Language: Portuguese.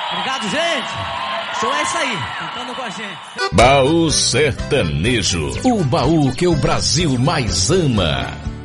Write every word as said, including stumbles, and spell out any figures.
Obrigado, gente. Show é isso aí, cantando com a gente. Baú Sertanejo, o baú que o Brasil mais ama.